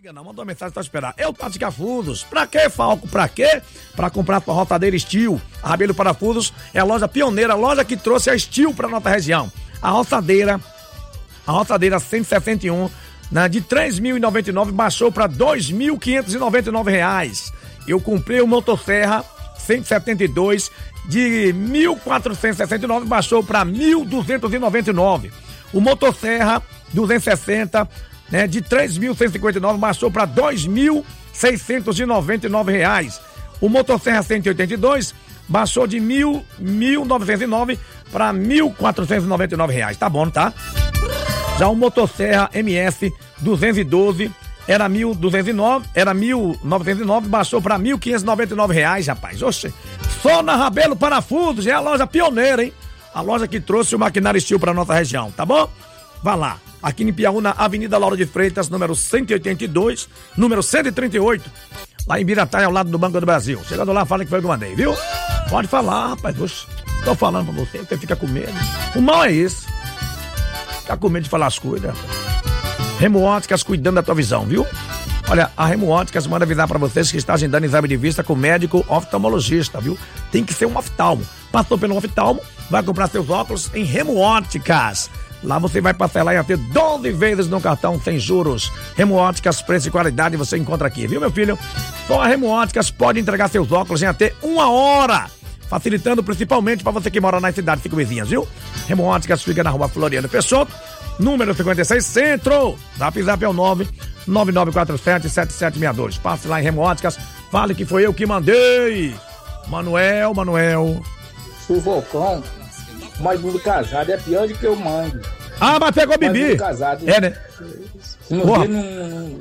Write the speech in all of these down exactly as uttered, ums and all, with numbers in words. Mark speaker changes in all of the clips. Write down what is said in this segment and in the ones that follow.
Speaker 1: liga não, mandou uma mensagem pra esperar. Eu, Tati Cafusos. Pra quê, Falco? Pra quê? Pra comprar tua rotadeira Steel. A Rabelo Parafusos é a loja pioneira, a loja que trouxe a Steel pra nossa região. A roçadeira, a roçadeira cento e sessenta e um, né, de três mil e noventa e nove baixou pra dois mil quinhentos e noventa e nove reais. Eu comprei o motosserra cento e setenta e dois de mil quatrocentos e sessenta e nove baixou pra mil duzentos e noventa e nove. O motosserra duzentos e sessenta, né, de três mil cento e cinquenta e nove baixou para dois mil seiscentos e noventa e nove reais. O motosserra cento e oitenta e dois baixou de mil novecentos e nove para mil quatrocentos e noventa e nove reais. Tá bom, tá? Já o motosserra M S duzentos e doze era mil duzentos e nove, era mil novecentos e nove, baixou para mil quinhentos e noventa e nove reais, rapaz. Oxe, só na Rabelo Parafusos, é a loja pioneira, hein? A loja que trouxe o maquinário Steel para nossa região, tá bom? Vá lá, aqui em Piauí, na Avenida Laura de Freitas, número cento e oitenta e dois, número cento e trinta e oito, lá em Biratá, ao lado do Banco do Brasil. Chegando lá, fala que foi eu que mandei, viu? Pode falar, rapaz, oxe, tô falando pra você, você fica com medo. O mal é esse, fica com medo de falar as coisas. Remo Óticas cuidando da tua visão, viu? Olha, a Remo Óticas manda avisar pra vocês que está agendando exame de vista com médico oftalmologista, viu? Tem que ser um oftalmo. Passou pelo oftalmo, vai comprar seus óculos em Remo Óticas. Lá você vai parcelar em até doze vezes no cartão sem juros. Remo Óticas, preço e qualidade você encontra aqui, viu, meu filho? Só a Remo Óticas pode entregar seus óculos em até uma hora, facilitando principalmente para você que mora nas cidades cinco vizinhas, viu? Remo Óticas fica na rua Floriano Peixoto, número cinquenta e seis, Centro. Zap Zap é o nove nove nove quatro sete sete sete seis dois. Passe lá em Remo Óticas, fale que foi eu que mandei. Manuel, Manuel.
Speaker 2: O Vulcão, mais burro casado é pior do que eu mando.
Speaker 1: Ah, mas pegou Bibi.
Speaker 2: Casado,
Speaker 1: é, né?
Speaker 2: Morder num...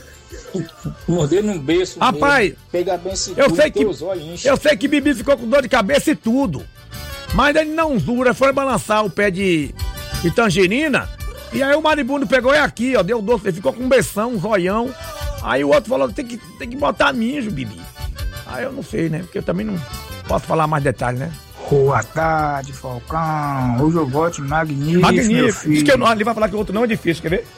Speaker 2: Morder num berço.
Speaker 1: Rapaz,
Speaker 2: mesmo, pegar bem seguro,
Speaker 1: eu sei que
Speaker 2: olhos,
Speaker 1: eu sei que Bibi ficou com dor de cabeça e tudo. Mas ele não dura, foi balançar o pé de, de tangerina. E aí o maribundo pegou e aqui, ó, deu doce, ele ficou com um beção, um zoião. Aí o outro falou, tem que, tem que botar mijo, Bibi. Aí eu não sei, né? Porque eu também não posso falar mais detalhes, né?
Speaker 3: Boa tarde, Falcão. Hoje eu voto magnífico.
Speaker 1: Magnífico. Diz que eu não, ele vai falar que o outro não é difícil, quer ver?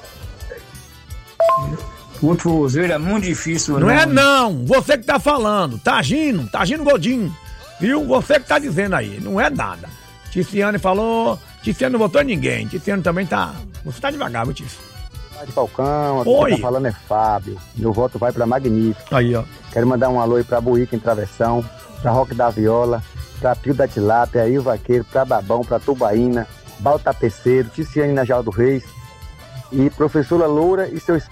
Speaker 3: O outro vozeiro é muito difícil,
Speaker 1: não. Não é não, você que tá falando. Tá agindo, tá agindo Godinho. Viu? Você que tá dizendo aí, não é nada. Ticiane falou, Ticiane não votou em ninguém. Ticiane também tá, você tá devagar, viu, Tici?
Speaker 4: Tarde, Falcão, aqui
Speaker 1: Oi.
Speaker 4: Quem tá falando é Fábio. Meu voto vai pra Magnífico.
Speaker 1: Aí, ó.
Speaker 4: Quero mandar um alô aí pra Buíca em Travessão, pra Roque da Viola, pra Pio da Tilápia, aí o Vaqueiro, pra Babão, pra Tubaína, Baltapeceiro, Ticiane Najal do Reis e professora Loura e seu